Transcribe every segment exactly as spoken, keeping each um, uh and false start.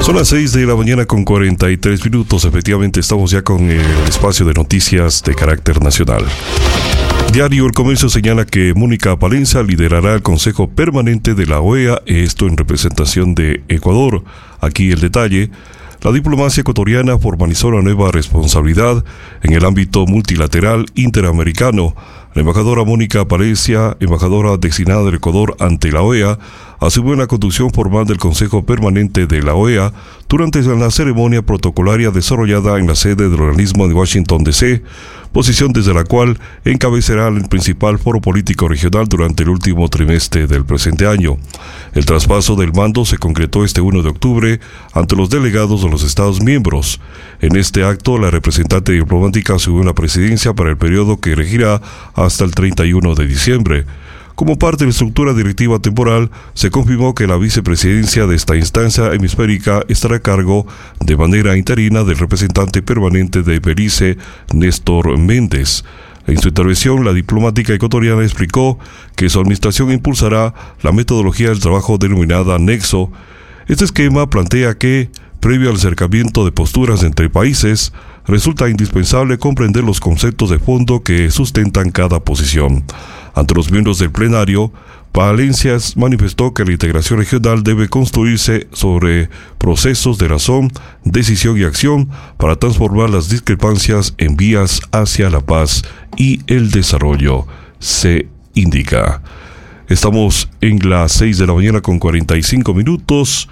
Son las seis de la mañana con cuarenta y tres minutos. Efectivamente, estamos ya con el espacio de noticias de carácter nacional. Diario El Comercio señala que Mónica Palencia liderará el Consejo Permanente de la O E A, esto en representación de Ecuador. Aquí el detalle. La diplomacia ecuatoriana formalizó una nueva responsabilidad en el ámbito multilateral interamericano. La embajadora Mónica Palencia, embajadora designada del Ecuador ante la O E A, asumió la conducción formal del Consejo Permanente de la O E A durante la ceremonia protocolaria desarrollada en la sede del organismo de Washington, D C, posición desde la cual encabezará el principal foro político regional durante el último trimestre del presente año. El traspaso del mando se concretó este primero de octubre ante los delegados de los Estados miembros. En este acto, la representante diplomática asumió la presidencia para el periodo que regirá hasta el treinta y uno de diciembre. Como parte de la estructura directiva temporal, se confirmó que la vicepresidencia de esta instancia hemisférica estará a cargo de manera interina del representante permanente de Belice, Néstor Méndez. En su intervención, la diplomática ecuatoriana explicó que su administración impulsará la metodología del trabajo denominada Nexo. Este esquema plantea que, previo al acercamiento de posturas entre países, resulta indispensable comprender los conceptos de fondo que sustentan cada posición. Ante los miembros del plenario, Palencia manifestó que la integración regional debe construirse sobre procesos de razón, decisión y acción para transformar las discrepancias en vías hacia la paz y el desarrollo, se indica. Estamos en las seis de la mañana con cuarenta y cinco minutos.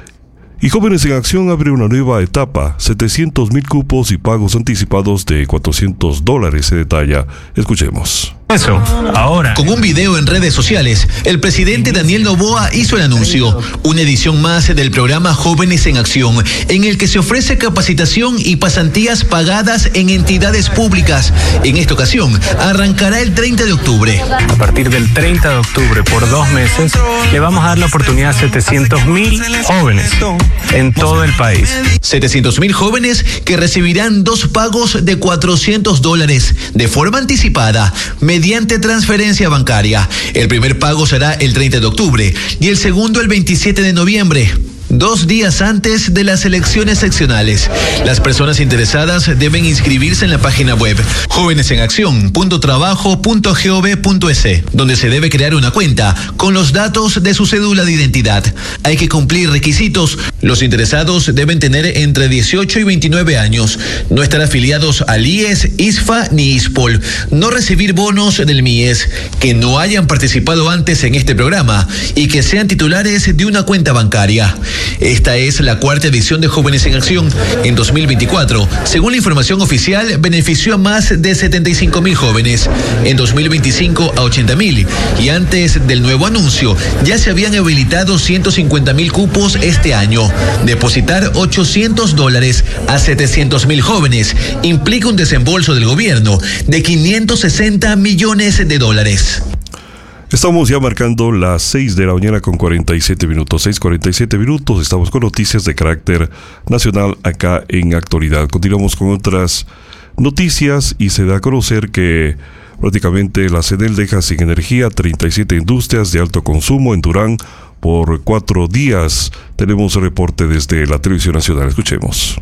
Y Jóvenes en Acción abre una nueva etapa, setecientos mil cupos y pagos anticipados de cuatrocientos dólares, se detalla. Escuchemos. Eso, ahora. Con un video en redes sociales, el presidente Daniel Noboa hizo el anuncio, una edición más del programa Jóvenes en Acción, en el que se ofrece capacitación y pasantías pagadas en entidades públicas. En esta ocasión, arrancará el treinta de octubre. A partir del treinta de octubre, por dos meses, le vamos a dar la oportunidad a setecientos mil jóvenes en todo el país. setecientos mil jóvenes que recibirán dos pagos de cuatrocientos dólares de forma anticipada, mediante transferencia bancaria. El primer pago será el treinta de octubre y el segundo el veintisiete de noviembre. Dos días antes de las elecciones seccionales. Las personas interesadas deben inscribirse en la página web jóvenes en acción punto trabajo punto gov punto es, donde se debe crear una cuenta con los datos de su cédula de identidad. Hay que cumplir requisitos. Los interesados deben tener entre dieciocho y veintinueve años, no estar afiliados al I E S, I S F A ni ISPOL, no recibir bonos del M I E S, que no hayan participado antes en este programa y que sean titulares de una cuenta bancaria. Esta es la cuarta edición de Jóvenes en Acción. En dos mil veinticuatro, según la información oficial, benefició a más de setenta y cinco mil jóvenes. En dos mil veinticinco a ochenta mil. Y antes del nuevo anuncio, ya se habían habilitado ciento cincuenta mil cupos este año. Depositar ochocientos dólares a setecientos mil jóvenes implica un desembolso del gobierno de quinientos sesenta millones de dólares. Estamos ya marcando las seis de la mañana con cuarenta y siete minutos, seis cuarenta y siete minutos, estamos con noticias de carácter nacional acá en Actualidad. Continuamos con otras noticias y se da a conocer que prácticamente la CENEL deja sin energía treinta y siete industrias de alto consumo en Durán por cuatro días. Tenemos un reporte desde la Televisión Nacional, escuchemos.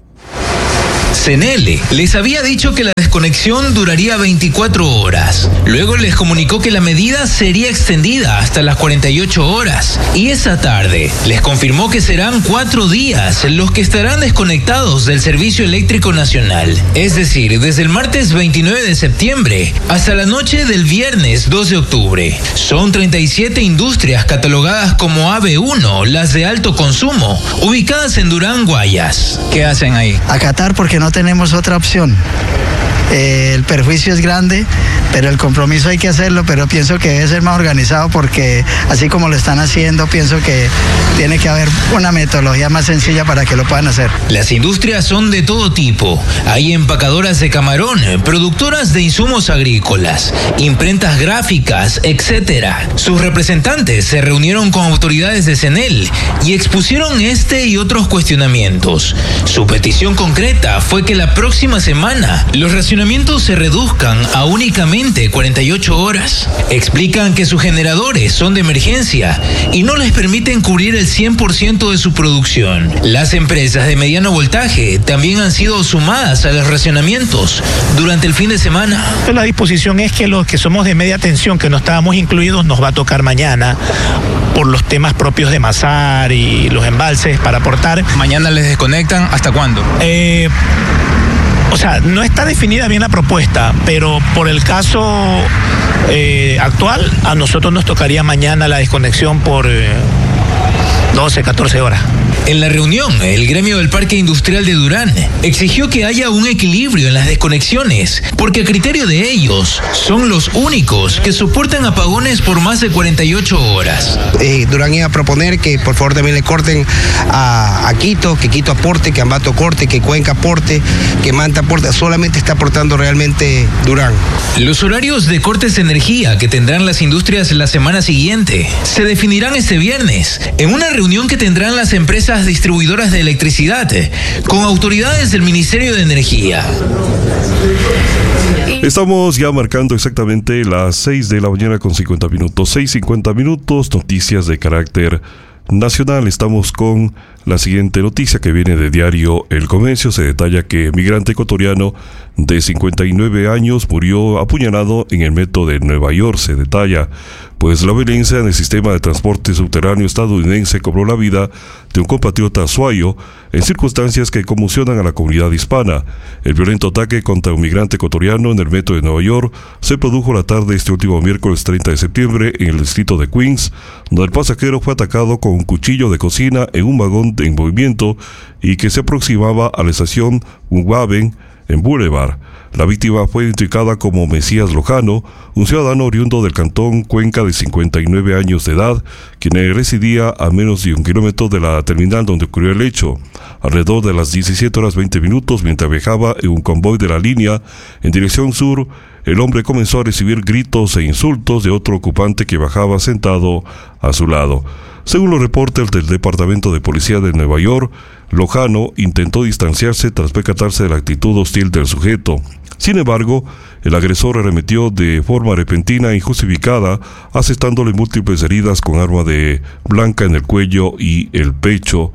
CENEL les había dicho que la desconexión duraría veinticuatro horas. Luego les comunicó que la medida sería extendida hasta las cuarenta y ocho horas. Y esa tarde les confirmó que serán cuatro días los que estarán desconectados del servicio eléctrico nacional. Es decir, desde el martes veintinueve de septiembre hasta la noche del viernes dos de octubre. Son treinta y siete industrias catalogadas como A B uno, las de alto consumo, ubicadas en Durán, Guayas. ¿Qué hacen ahí? Acatar porque no tenemos otra opción. Eh, el perjuicio es grande, pero el compromiso hay que hacerlo, pero pienso que debe ser más organizado porque así como lo están haciendo, pienso que tiene que haber una metodología más sencilla para que lo puedan hacer. Las industrias son de todo tipo. Hay empacadoras de camarón, productoras de insumos agrícolas, imprentas gráficas, etcétera. Sus representantes se reunieron con autoridades de CENEL y expusieron este y otros cuestionamientos. Su petición concreta fue que la próxima semana los racionamientos racionamientos se reduzcan a únicamente cuarenta y ocho horas. Explican que sus generadores son de emergencia y no les permiten cubrir el cien por ciento de su producción. Las empresas de mediano voltaje también han sido sumadas a los racionamientos durante el fin de semana. La disposición es que los que somos de media tensión, que no estábamos incluidos, nos va a tocar mañana por los temas propios de Masar y los embalses para aportar. ¿Mañana les desconectan? ¿Hasta cuándo? Eh... O sea, no está definida bien la propuesta, pero por el caso eh, actual, a nosotros nos tocaría mañana la desconexión por eh, doce, catorce horas. En la reunión, el gremio del Parque Industrial de Durán exigió que haya un equilibrio en las desconexiones, porque a criterio de ellos, son los únicos que soportan apagones por más de cuarenta y ocho horas. Eh, Durán iba a proponer que por favor también le corten a, a Quito, que Quito aporte, que Ambato corte, que Cuenca aporte, que Manta aporte, solamente está aportando realmente Durán. Los horarios de cortes de energía que tendrán las industrias la semana siguiente se definirán este viernes, en una reunión que tendrán las empresas distribuidoras de electricidad con autoridades del Ministerio de Energía. Estamos ya marcando exactamente las seis de la mañana con cincuenta minutos, seis cincuenta minutos, noticias de carácter nacional. Estamos con la siguiente noticia que viene de Diario El Comercio. Se detalla que migrante ecuatoriano de cincuenta y nueve años murió apuñalado en el metro de Nueva York. Se detalla, pues la violencia en el sistema de transporte subterráneo estadounidense cobró la vida de un compatriota azuayo en circunstancias que conmocionan a la comunidad hispana. El violento ataque contra un migrante ecuatoriano en el metro de Nueva York se produjo la tarde de este último miércoles treinta de septiembre en el distrito de Queens, donde el pasajero fue atacado con un cuchillo de cocina en un vagón en movimiento y que se aproximaba a la estación Unwaven en Boulevard. La víctima fue identificada como Mesías Lojano, un ciudadano oriundo del cantón Cuenca de cincuenta y nueve años de edad, quien residía a menos de un kilómetro de la terminal donde ocurrió el hecho. Alrededor de las diecisiete horas veinte minutos, mientras viajaba en un convoy de la línea en dirección sur, el hombre comenzó a recibir gritos e insultos de otro ocupante que bajaba sentado a su lado. Según los reportes del Departamento de Policía de Nueva York, Lojano intentó distanciarse tras percatarse de la actitud hostil del sujeto. Sin embargo, el agresor arremetió de forma repentina e injustificada, asestándole múltiples heridas con arma de blanca en el cuello y el pecho.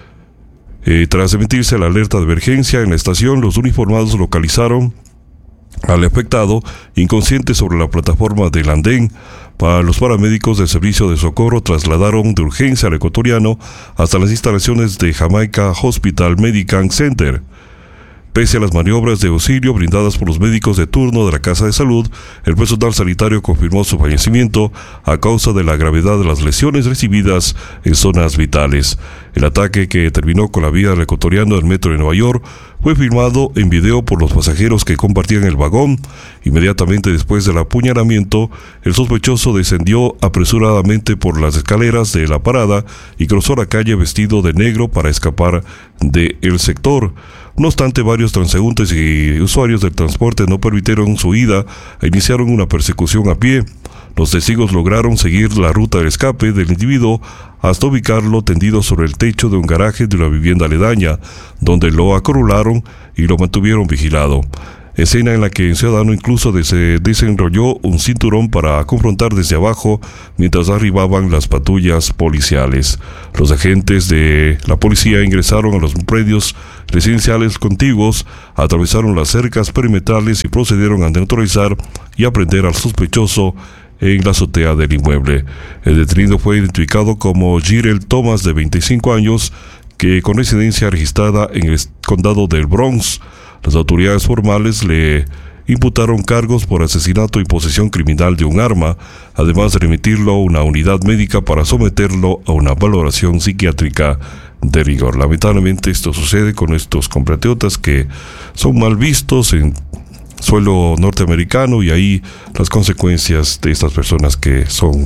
Eh, tras emitirse la alerta de emergencia en la estación, los uniformados localizaron al afectado inconsciente sobre la plataforma del andén. Para los paramédicos del servicio de socorro trasladaron de urgencia al ecuatoriano hasta las instalaciones de Jamaica Hospital Medical Center. Pese a las maniobras de auxilio brindadas por los médicos de turno de la Casa de Salud, el personal sanitario confirmó su fallecimiento a causa de la gravedad de las lesiones recibidas en zonas vitales. El ataque, que terminó con la vida del ecuatoriano del metro de Nueva York, fue filmado en video por los pasajeros que compartían el vagón. Inmediatamente después del apuñalamiento, el sospechoso descendió apresuradamente por las escaleras de la parada y cruzó la calle vestido de negro para escapar del sector. No obstante, varios transeúntes y usuarios del transporte no permitieron su huida e iniciaron una persecución a pie. Los testigos lograron seguir la ruta de escape del individuo hasta ubicarlo tendido sobre el techo de un garaje de una vivienda aledaña, donde lo acorralaron y lo mantuvieron vigilado. Escena en la que el ciudadano incluso des- desenrolló un cinturón para confrontar desde abajo mientras arribaban las patrullas policiales. Los agentes de la policía ingresaron a los predios residenciales contiguos, atravesaron las cercas perimetrales y procedieron a neutralizar y aprender al sospechoso en la azotea del inmueble. El detenido fue identificado como Jirel Thomas, de veinticinco años, que con residencia registrada en el condado del Bronx. Las autoridades formales le imputaron cargos por asesinato y posesión criminal de un arma, además de remitirlo a una unidad médica para someterlo a una valoración psiquiátrica de rigor. Lamentablemente esto sucede con estos compatriotas que son mal vistos en suelo norteamericano, y ahí las consecuencias de estas personas que son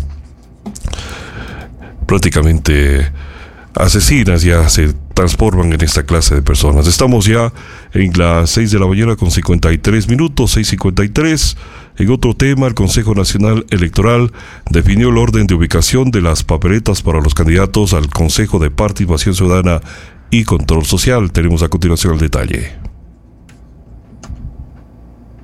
prácticamente asesinas ya se transforman en esta clase de personas. Estamos ya en las seis de la mañana con cincuenta y tres minutos, seis cincuenta y tres. En otro tema, el Consejo Nacional Electoral definió el orden de ubicación de las papeletas para los candidatos al Consejo de Participación Ciudadana y Control Social. Tenemos a continuación el detalle.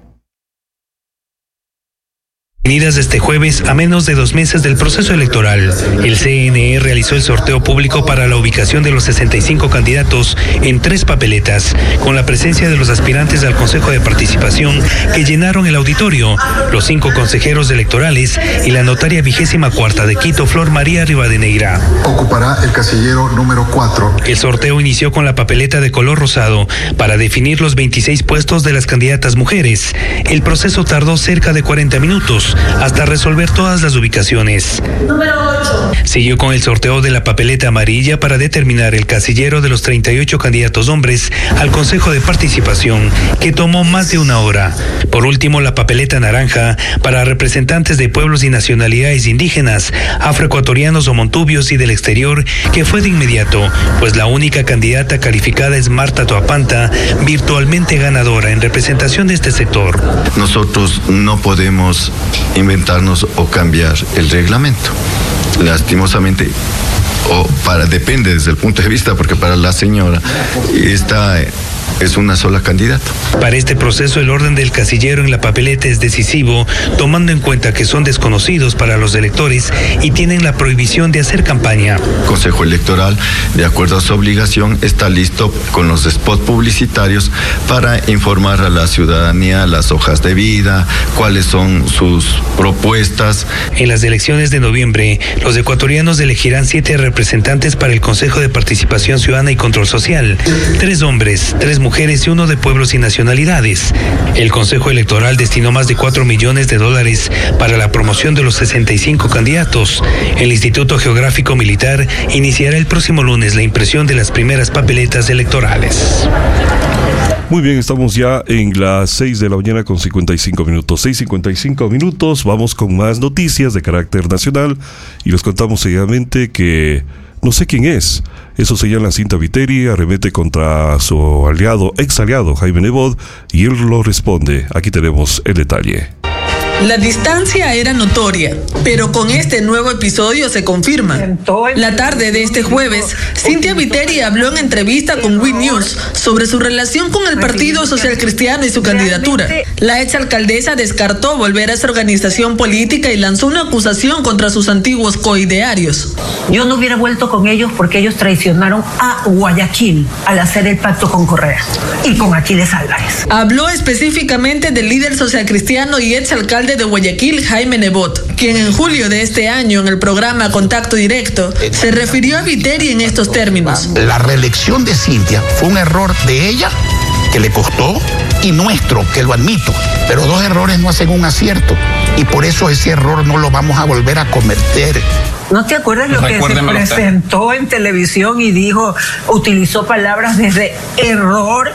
Unidas este jueves a menos de dos meses del proceso electoral. El C N E realizó el sorteo público para la ubicación de los sesenta y cinco candidatos en tres papeletas, con la presencia de los aspirantes al Consejo de Participación que llenaron el auditorio, los cinco consejeros electorales y la notaria vigésima cuarta de Quito, Flor María Rivadeneira. Ocupará el casillero número cuatro. El sorteo inició con la papeleta de color rosado para definir los veintiséis puestos de las candidatas mujeres. El proceso tardó cerca de cuarenta minutos. Hasta resolver todas las ubicaciones. Número ocho. Siguió con el sorteo de la papeleta amarilla para determinar el casillero de los treinta y ocho candidatos hombres al Consejo de Participación, que tomó más de una hora. Por último, la papeleta naranja para representantes de pueblos y nacionalidades indígenas, afroecuatorianos o montubios y del exterior, que fue de inmediato, pues la única candidata calificada es Marta Toapanta, virtualmente ganadora en representación de este sector. Nosotros no podemos inventarnos o cambiar el reglamento. Lastimosamente, o para depende desde el punto de vista, porque para la señora esta es una sola candidata. Para este proceso, el orden del casillero en la papeleta es decisivo, tomando en cuenta que son desconocidos para los electores y tienen la prohibición de hacer campaña. El Consejo Electoral, de acuerdo a su obligación, está listo con los spots publicitarios para informar a la ciudadanía las hojas de vida, cuáles son sus propuestas. En las elecciones de noviembre, los ecuatorianos elegirán siete representantes para el Consejo de Participación Ciudadana y Control Social, tres hombres, tres mujeres y uno de pueblos y nacionalidades. El Consejo Electoral destinó más de cuatro millones de dólares para la promoción de los sesenta y cinco candidatos. El Instituto Geográfico Militar iniciará el próximo lunes la impresión de las primeras papeletas electorales. Muy bien, estamos ya en las seis de la mañana con cincuenta y cinco minutos. seis cincuenta y cinco minutos, vamos con más noticias de carácter nacional y les contamos seguidamente que no sé quién es. Eso señala Cinta Viteri, arremete contra su aliado, ex aliado Jaime Nebot, y él lo responde. Aquí tenemos el detalle. La distancia era notoria, pero con este nuevo episodio se confirma. La tarde de este jueves, Cintia Viteri habló en entrevista con We News sobre su relación con el Partido Social Cristiano y su candidatura. La exalcaldesa descartó volver a esa organización política y lanzó una acusación contra sus antiguos coidearios. Yo no hubiera vuelto con ellos porque ellos traicionaron a Guayaquil al hacer el pacto con Correa y con Aquiles Álvarez. Habló específicamente del líder socialcristiano y exalcalde de Guayaquil, Jaime Nebot, quien en julio de este año en el programa Contacto Directo se refirió a Viteri en estos términos. La reelección de Cintia fue un error de ella que le costó y nuestro, que lo admito, pero dos errores no hacen un acierto y por eso ese error no lo vamos a volver a cometer. ¿No te acuerdas lo que se presentó en televisión y dijo, utilizó palabras desde error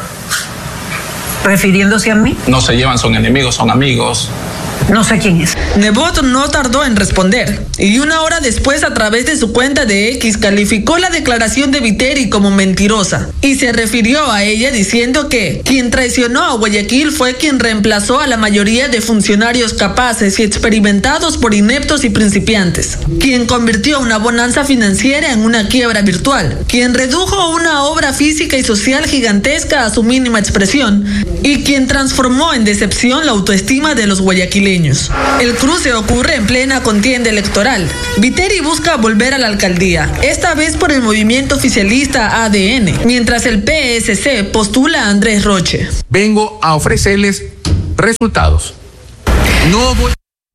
refiriéndose a mí? No se llevan, son enemigos, son amigos. No sé quién es. Nebot no tardó en responder y una hora después, a través de su cuenta de X, calificó la declaración de Viteri como mentirosa y se refirió a ella diciendo que quien traicionó a Guayaquil fue quien reemplazó a la mayoría de funcionarios capaces y experimentados por ineptos y principiantes, quien convirtió una bonanza financiera en una quiebra virtual, quien redujo una obra física y social gigantesca a su mínima expresión y quien transformó en decepción la autoestima de los guayaquileños. El cruce ocurre en plena contienda electoral. Viteri busca volver a la alcaldía, esta vez por el movimiento oficialista A D N, mientras el P S C postula a Andrés Roche. Vengo a ofrecerles resultados. No voy...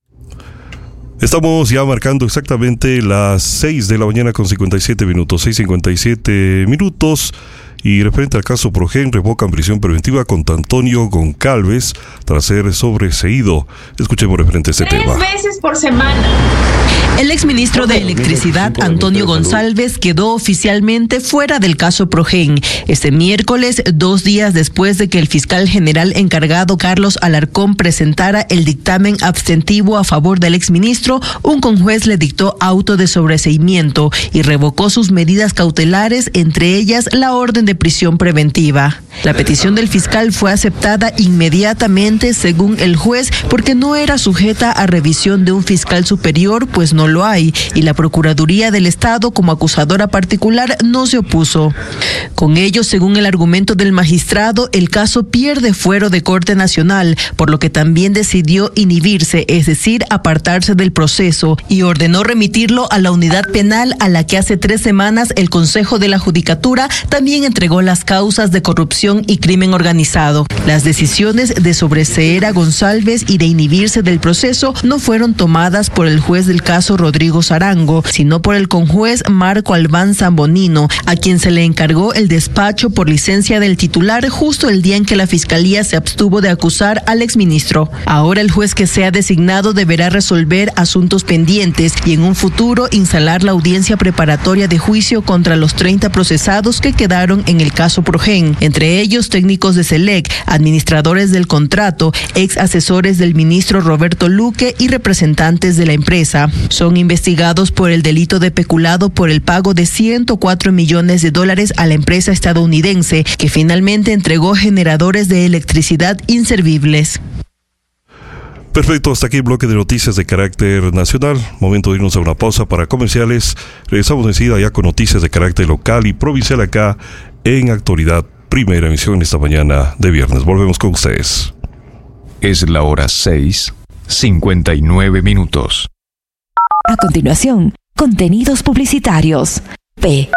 Estamos ya marcando exactamente las seis de la mañana con cincuenta y siete minutos, seis cincuenta y siete minutos. Y referente al caso Progen, revocan prisión preventiva contra Antonio Goncalves tras ser sobreseído. Escuchemos referente a este Tres tema. Tres veces por semana. El exministro de Electricidad, Antonio Goncalves, quedó oficialmente fuera del caso Progen este miércoles, dos días después de que el fiscal general encargado Carlos Alarcón presentara el dictamen abstentivo a favor del exministro. Un conjuez le dictó auto de sobreseimiento y revocó sus medidas cautelares, entre ellas la orden de de prisión preventiva. La petición del fiscal fue aceptada inmediatamente según el juez porque no era sujeta a revisión de un fiscal superior, pues no lo hay, y la Procuraduría del Estado como acusadora particular no se opuso. Con ello, según el argumento del magistrado, el caso pierde fuero de Corte Nacional, por lo que también decidió inhibirse, es decir, apartarse del proceso, y ordenó remitirlo a la unidad penal a la que hace tres semanas el Consejo de la Judicatura también entregó las causas de corrupción y crimen organizado. Las decisiones de sobreseer a González y de inhibirse del proceso no fueron tomadas por el juez del caso Rodrigo Sarango, sino por el conjuez Marco Albán Zambonino, a quien se le encargó el despacho por licencia del titular justo el día en que la Fiscalía se abstuvo de acusar al exministro. Ahora el juez que sea designado deberá resolver asuntos pendientes y en un futuro instalar la audiencia preparatoria de juicio contra los treinta procesados que quedaron en el caso Progen, entre ellos técnicos de SELEC, administradores del contrato, ex asesores del ministro Roberto Luque y representantes de la empresa. Son investigados por el delito de peculado por el pago de ciento cuatro millones de dólares a la empresa estadounidense, que finalmente entregó generadores de electricidad inservibles. Perfecto, hasta aquí el bloque de noticias de carácter nacional. Momento de irnos a una pausa para comerciales. Regresamos enseguida ya con noticias de carácter local y provincial acá en Actualidad. Primera emisión esta mañana de viernes. Volvemos con ustedes. Es la hora seis, cincuenta y nueve minutos. A continuación, contenidos publicitarios. P.